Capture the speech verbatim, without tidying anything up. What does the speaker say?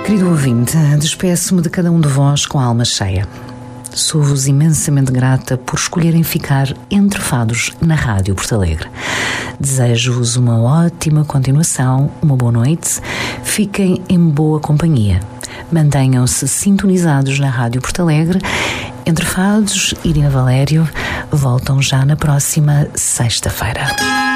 Querido ouvinte, despeço-me de cada um de vós com a alma cheia. Sou-vos imensamente grata por escolherem ficar entre fados na Rádio Porto Alegre. Desejo-vos uma ótima continuação, uma boa noite, fiquem em boa companhia. Mantenham-se sintonizados na Rádio Porto Alegre. Entre fados, Irina Valério voltam já na próxima sexta-feira.